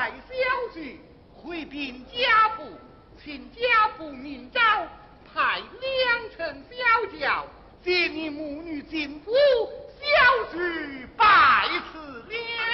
派消息回禀家父，请家父明诏，派良臣小轿接你母女进府，小婿拜辞了。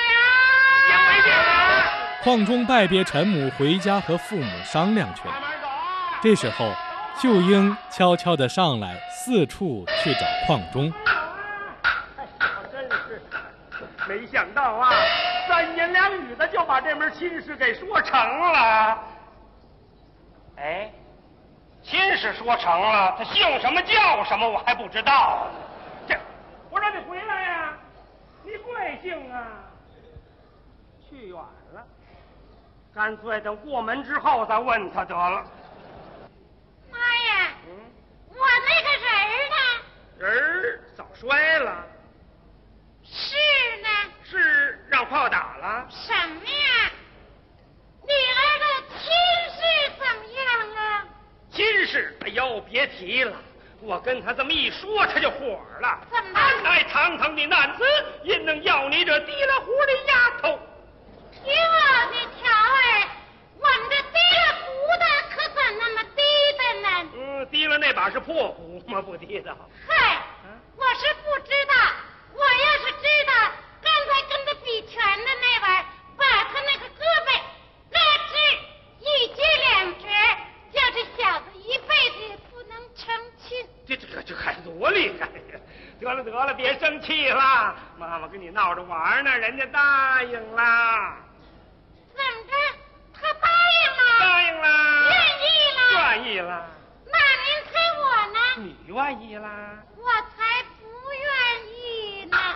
邝忠拜别陈母，回家和父母商量去了。这时候，秀英悄悄地上来，四处去找邝忠。 真是没想到啊，3言2语的就把这门亲事给说成了。哎，亲事说成了，他姓什么叫什么我还不知道。这，我让你回来呀，你贵姓啊？去远了，干脆等过门之后再问他得了。 妈呀，我那个人呢？ 人早摔了。 是呢？ 是让炮打了？ 什么呀？女儿的亲事怎么样啊？ 亲事，哎呦，别提了。我跟他这么一说，他就火了。 怎么？ 俺乃堂堂的男子，因能要你这提了壶的丫头？ 听我的条儿，我们这提了壶的可怎那么低的呢？ 提了那把是破壶吗？不提的。 嗨，我是不知道。我要是知道，刚才跟他比拳的那位，把他那个胳膊拉直一截2折，叫这小子一辈子也不能成亲。 这还多厉害呀！得了，别生气了，妈妈跟你闹着玩呢，人家答应了。 怎么着？他答应了？ 答应了。 愿意了？ 愿意了。 那您猜我呢？ 你愿意啦？ 我才不愿意呢。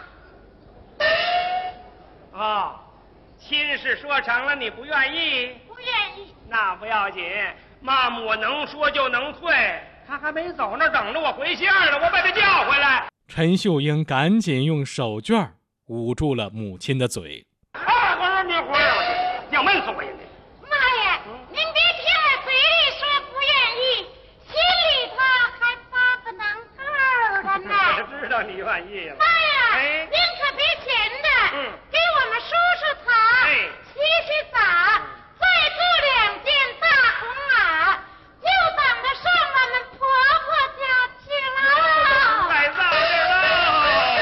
亲事说成了，你不愿意？ 不愿意。 那不要紧，妈妈我能说就能退。他还没走那儿等着我回信呢，我把他叫回来。 陈秀英赶紧用手绢捂住了母亲的嘴。 我说你回来，要闷死我呀！ 妈呀，您别听我嘴里说不愿意，心里头还巴不能够的呢。 我知道你愿意了。 妈呀， 哎， 您可别闲的，给我们梳梳头，洗洗澡，再做2件大红袄，就等着上我们婆婆家去了。 来早点喽！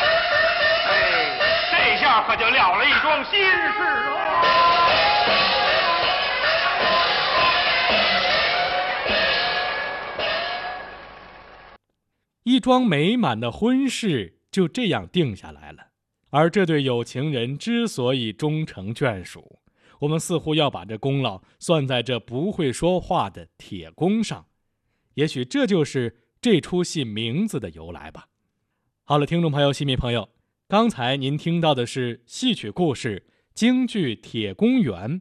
这下可就了了一桩心事喽。 一桩美满的婚事就这样定下来了。而这对有情人之所以终成眷属，我们似乎要把这功劳算在这不会说话的铁公上。也许这就是这出戏名字的由来吧。好了，听众朋友、戏迷朋友，刚才您听到的是戏曲故事京剧《铁公园》。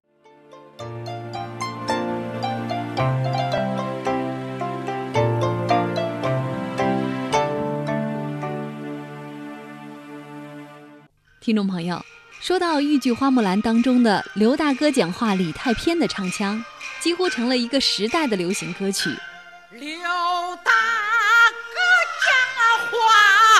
听众朋友，说到豫剧《花木兰》当中的刘大哥讲话李太偏的唱腔，几乎成了一个时代的流行歌曲。 刘大哥讲话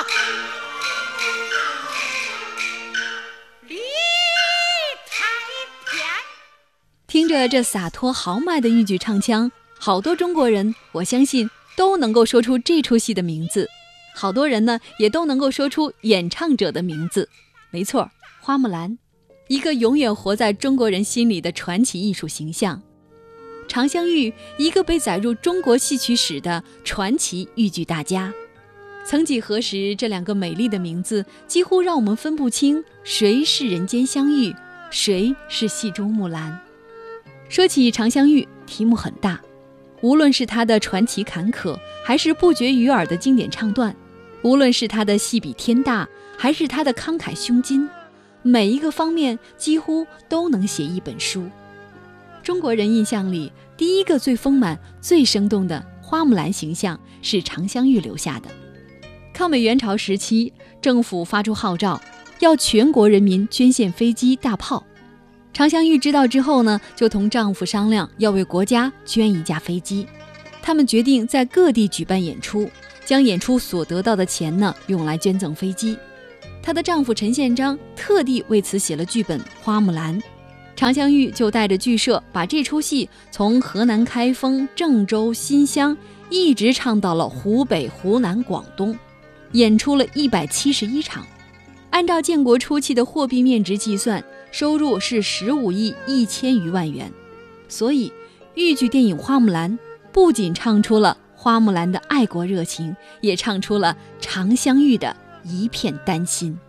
李太偏， 听着这洒脱豪迈的豫剧唱腔，好多中国人我相信都能够说出这出戏的名字，好多人呢也都能够说出演唱者的名字。没错，花木兰，一个永远活在中国人心里的传奇艺术形象；常香玉，一个被载入中国戏曲史的传奇豫剧大家。曾几何时，这2个美丽的名字几乎让我们分不清谁是人间香玉，谁是戏中木兰。说起常香玉，题目很大，无论是她的传奇坎坷，还是不绝于耳的经典唱段，无论是她的戏比天大，还是他的慷慨胸襟，每一个方面几乎都能写一本书。中国人印象里，第一个最丰满、最生动的花木兰形象是常香玉留下的。抗美援朝时期，政府发出号召，要全国人民捐献飞机、大炮。常香玉知道之后呢，就同丈夫商量要为国家捐1架飞机。他们决定在各地举办演出，将演出所得到的钱呢，用来捐赠飞机。她的丈夫陈宪章特地为此写了剧本《花木兰》， 常香玉就带着剧社把这出戏从河南开封、郑州、新乡一直唱到了湖北、湖南、广东，演出了171场。按照建国初期的货币面值计算，收入是15亿1000余万元。所以豫剧电影《花木兰》不仅唱出了花木兰的爱国热情，也唱出了常香玉的一片丹心。